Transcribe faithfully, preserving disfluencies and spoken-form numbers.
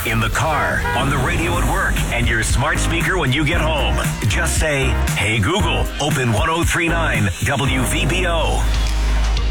in the car, on the radio at work, and your smart speaker when you get home. Just say, "Hey Google, open one oh three point nine W V B O."